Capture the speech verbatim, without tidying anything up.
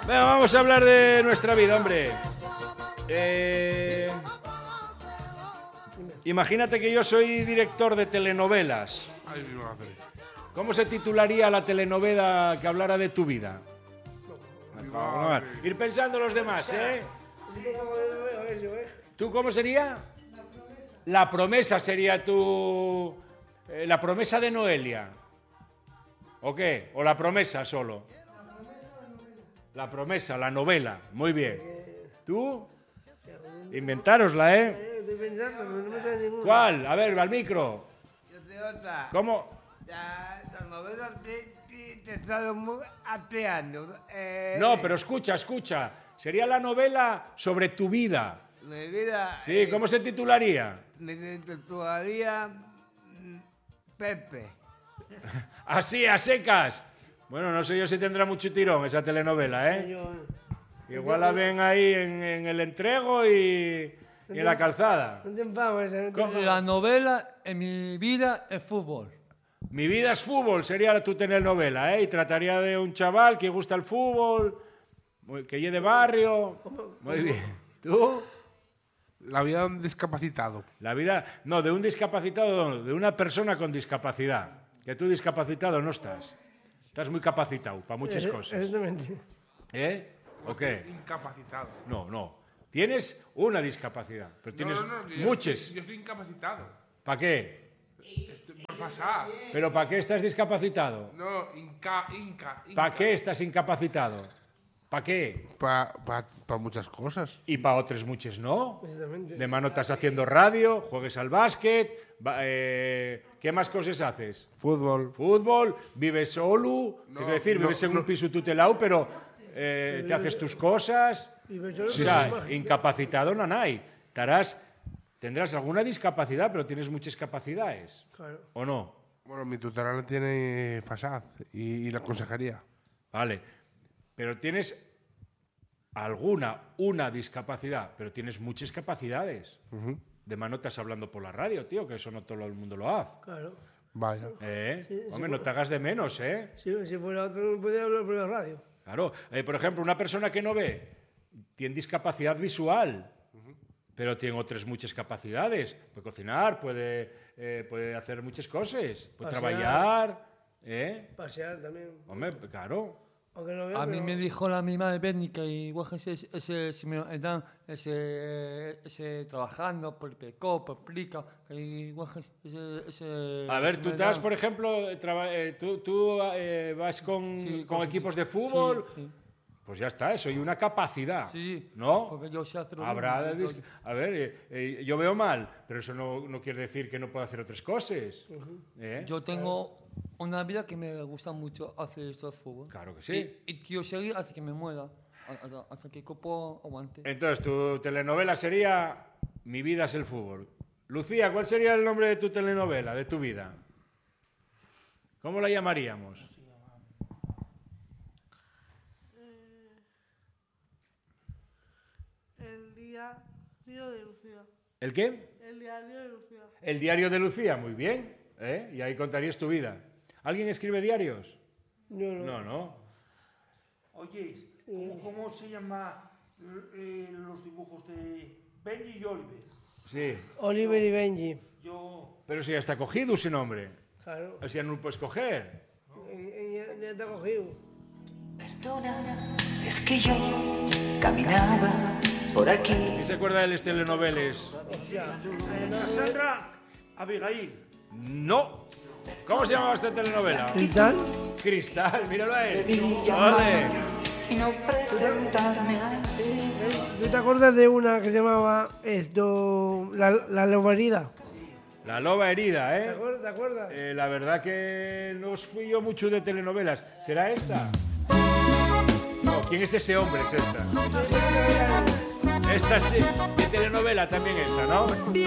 Venga, vamos a hablar de nuestra vida, hombre. Eh... Imagínate que yo soy director de telenovelas. ¿Cómo se titularía la telenovela que hablara de tu vida? Ir pensando los demás, ¿eh? ¿Tú cómo sería? La promesa sería tu... Eh, la promesa de Noelia. ¿O qué? ¿O la promesa solo? La promesa, la novela. Muy bien. ¿Tú? Inventárosla, ¿eh? Estoy pensando, pero no me sale ninguna. ¿Cuál? A ver, al micro. Yo te otra. ¿Cómo? Ya, las novelas te, te, te he estado muy ateando. Eh, No, pero escucha, escucha. Sería la novela sobre tu vida. Mi vida. Sí, eh, ¿cómo se titularía? Me titularía mm, Pepe. Así, a secas. Bueno, no sé yo si tendrá mucho tirón esa telenovela, ¿eh? Yo, Igual la ven ahí en, en el entrego y, y en la calzada. no te empames, no te ¿Cómo? empames. La novela en mi vida es fútbol. Mi vida es fútbol, sería tu telenovela, ¿eh? Y trataría de un chaval que gusta el fútbol, muy- que lleve de barrio. Muy bien. ¿Tú? La vida de un discapacitado. La vida... No, de un discapacitado, no, de una persona con discapacidad. Que tú discapacitado no estás. Estás muy capacitado para muchas Eh, cosas. Exactamente. ¿Eh? ¿O qué? Incapacitado. No, no. Tienes una discapacidad, pero tienes no, no, no, yo- muchas. Yo estoy incapacitado. ¿Para qué? Estoy por pasar. ¿Pero para qué estás discapacitado? No, inca, inca, inca. ¿Para qué estás incapacitado? ¿Para qué? Para pa, pa muchas cosas. Y para otras muchas no. Exactamente. De mano estás haciendo radio, juegues al básquet, va- eh, ¿qué más cosas haces? Fútbol. Fútbol, vives solo, No, te quiero decir, no, vives en un no. piso tutelado, pero eh, te haces tus cosas. Y me solo O con la sea, imagen. incapacitado no hay. Estarás, tendrás alguna discapacidad, pero tienes muchas capacidades. Claro. ¿O no? Bueno, mi tutora la tiene Fasad y, y la consejería. Vale. Pero tienes alguna, una discapacidad, pero tienes muchas capacidades. Ujú. De mano estás hablando por la radio, tío, que eso no todo el mundo lo hace. Claro. Vaya. ¿Eh? Sí, sí, Hombre, por- no te hagas de menos, ¿eh? Si, si fuera otro, no podía hablar por la radio. Claro. Eh, por ejemplo, una persona que no ve tiene discapacidad visual, pero tiene otras muchas capacidades. Puede cocinar, puede, eh, puede hacer muchas cosas, puede Pasear. trabajar. ¿Eh? Pasear también. Hombre, claro. Aunque no veo, A mí pero- me dijo la misma de Bénica y igual ese, ese, si me dan ese, ese trabajando por Pecó, por Plica, igual ese, ese... A ver, si tú me estás, dan- por ejemplo, eh, traba- eh, tú, tú, eh, vas con, Sí, con pues, equipos de sí, fútbol, sí. pues ya está, eso, y una capacidad, Sí, sí, ¿no? porque yo sé hacer lo Habrá mismo, dis- yo- A ver, eh, eh, yo veo mal, pero eso no, no quiere decir que no pueda hacer otras cosas. ¿Eh? Yo tengo una vida que me gusta mucho hacer esto de fútbol. Claro que sí. Y, y quiero seguir hasta que me muera, hasta, hasta que el cuerpo aguante. Entonces, tu telenovela sería Mi vida es el fútbol. Lucía, ¿cuál sería el nombre de tu telenovela, de tu vida? ¿Cómo la llamaríamos? El diario de Lucía. ¿El qué? El diario de Lucía. El diario de Lucía, muy bien. ¿eh? Y ahí contarías tu vida. ¿Alguien escribe diarios? Yo no. No, no. Oye, ¿cómo, cómo se llama eh, los dibujos de Benji y Oliver? Sí. Oliver y Benji. Yo, Pero si ya está cogido ese nombre. Claro. Así ya no lo puedes coger. Y- y Ya, ya te ha cogido. Perdona, es que yo caminaba por aquí. ¿Quién se acuerda de las telenovelas? Hostia. Cassandra Abigail. No. ¿Cómo se llamaba esta telenovela? ¿Cristal? Cristal, míralo ahí. Debí Vale. llamar y no presentarme así. ¿Tú te acuerdas de una que se llamaba esto, La, la Loba Herida? La loba herida, ¿Te ¿eh? acuerdas? ¿Te acuerdas? Eh, La verdad que no os fui yo mucho de telenovelas. ¿Será esta? No, ¿quién es ese hombre? Es esta. Esta sí, de telenovela también esta, ¿no?